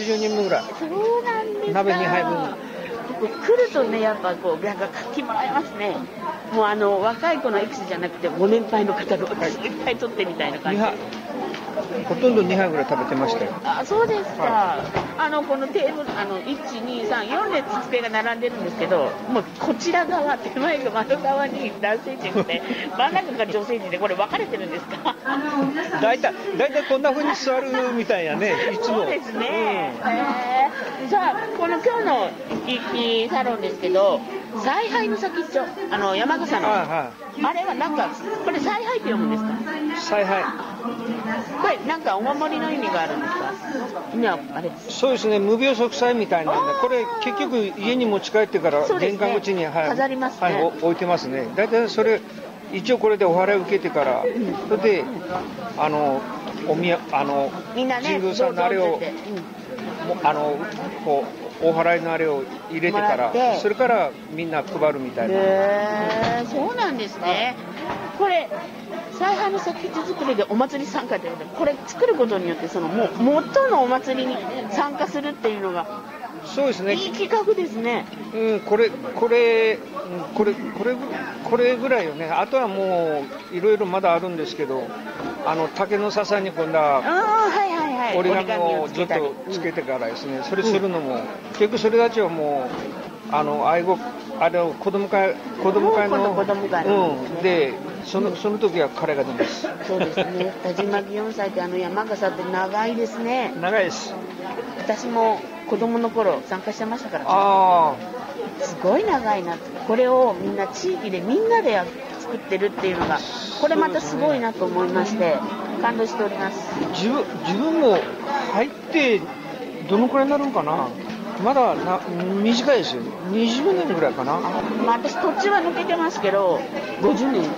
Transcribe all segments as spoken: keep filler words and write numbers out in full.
じゅうにんぶんぐらい。 そうなんですか。 鍋にはいぶん。 ここ来るとね、やっぱこうなんか活気もらえますね。もうあの若い子のエキスじゃなくてご年配の方がいっぱい取ってみたいな感じ。 ほとんどにはいぐらい食べてましたよ。 あ、そうですか。はい、あのこのテーブル、あのいち、に、さん、よん列机が並んでるんですけど、もうこちら側、手前が窓側に男性陣で、真ん中が女性陣で、これ分かれてるんですか？ 大体大体こんな風に座るみたいやね。いつも。 そうですね。うん、えー、さあこの今日の生き生きサロンですけど、采配の先っちょ、あの山笠の、はいはい、あれはなんかこれ采配って読むんですか？ 采配。 これなんかお守りの意味があるんですか？今あれ。 そうですね。無病息災みたいなんで、これ結局家に持ち帰ってから玄関口に、ね、はい、 飾りますね。 はい、置いてますね。大体それ一応これでお祓い受けてから、うん、それであのおみやあのみんなね、 神宮さんのあれを、うん、あのこうお祓いのあれを入れてからそれからみんな配るみたいな。 へー、そうなんですね。これ采配の先っちょ作りでお祭り参加ということで、これ作ることによってそのもう元のお祭りに参加するっていうのがそうですね。 いい企画ですね。 うん、これこれこれこれこれぐらいよね。あとはもういろいろまだあるんですけど、あの竹の笹に今度は折り紙をずっとつけてからですね、それするのも、うん、結局それたちはもうあの愛護あれを子供会子供会の子供会の、 うん、でそのその時は彼が出ます。 そうですね。田島祇園祭ってあの山笠って長いですね。 長いです。 私も子供の頃参加してましたから、ね、 あすごい長いなって。これをみんな地域でみんなで作ってるっていうのがこれまたすごいなと思いまして感動しております。 自分自分も入ってどのくらいになるのかな。まだな短いですよ。にじゅうねんぐらいかな。 あ、まあ、私土地は抜けてますけどごじゅうねん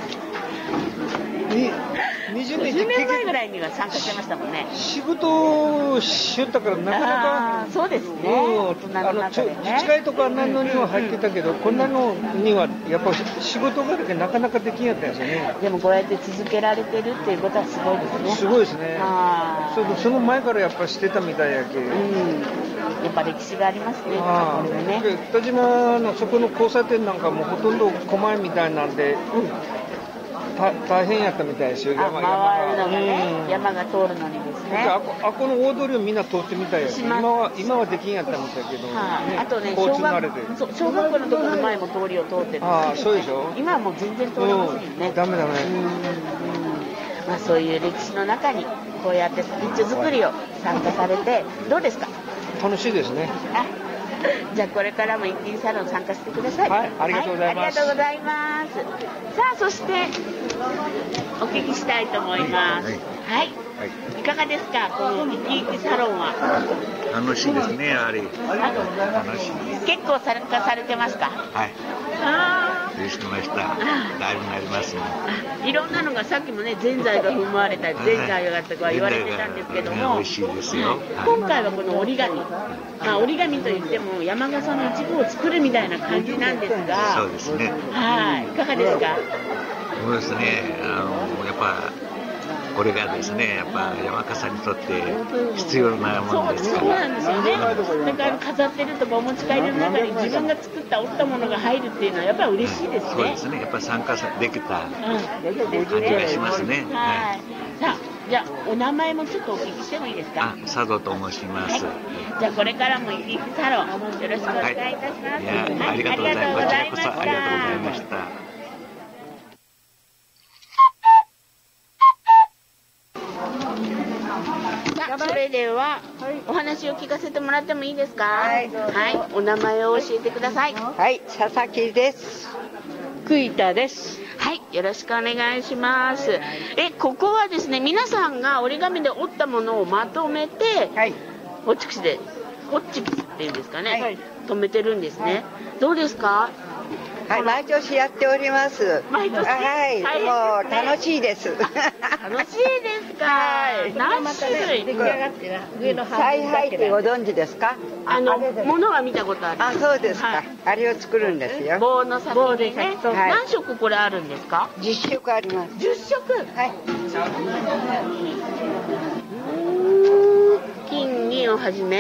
にじゅうねんまえぐらいには参加してましたもんね。 仕事をしよったからなかなか。 あ、そうですね。 うん、あの自治会とか何のには入ってたけど、うん、こんなのにはやっぱ仕事があるけどなかなかできんやったんですよね。 でもこうやって続けられてるっていうことはすごいですね。 すごいですね。そ, その前からやっぱしてたみたいやけ、うん、 やっぱ歴史がありますね。 あね田島のそこの交差点なんかもほとんど狛江みたいなんで、うん、大変やったみたいですよ。 山回るのがね、うん、山が通るのにですね。 あこ、あこの大通りをみんな通ってみたいやつ。今は今はできんやったみたいけど、 はあね、あとね小学、そう小学校のところの前も通りを通ってるんです。 ああ、そうでしょ。 今はもう全然通れませんよね。うん、 ダメダメ。うん、 まあそういう歴史の中にこうやってスピッチ作りを参加されてどうですか？ 楽しいですね。 あ、じゃあこれからも一気にサロン参加してください。 はい、ありがとうございます。 はい、ありがとうございます。さあそしてお聞きしたいと思います。はい。はいはい、いかがですかこの生き生きサロンは？ 楽しいですね。やはり楽しいです。 結構参加されてますか？ はい。ああ。してました。だいぶなりますね。 いろんなのがさっきもねぜんざいが踏まれたりぜんざいがとか言われてたんですけども、 美味しいですよ。 今回はこの折り紙、まあ、折り紙といっても山笠の一部を作るみたいな感じなんですが、 そうですね。 はい、いかがですか？ そうですね。あのやっぱこれがですね、やっぱ山笠にとって必要なものですから。 そうなんですよね。だから飾ってるとかお持ち帰りの中に自分が作った折ったものが入るっていうのはやっぱり嬉しいですね。 そうですね。やっぱ参加できた感じがしますね。 はい。さあ、じゃあお名前もちょっとお聞きしてもいいですか？ あ、佐渡と申します。 はい、じゃあこれからも生き生きサロンよろしくお願いいたします。はい、 いや、ありがとうございます。こちらこそありがとうございました。 それではお話を聞かせてもらってもいいですか？はい、はい、お名前を教えてください。 はい、佐々木です。栗田です。 はい、よろしくお願いします。え、ここはですね、皆さんが折り紙で折ったものをまとめて、はい、ホッチキスで、ホッチキスっていうんですかね、はい、留めてるんですね。はい、どうですか？ はい、毎年やっております。 毎年。 はい、もう楽しいです。 楽しいですか。何種類？ 采配ってご存知ですか？ あのものは見たことある。 あ、そうですか。あれを作るんですよ。 棒の先にね。何色これあるんですか？ じゅっしょくあります。 じゅっしょく。はい。金銀をはじめ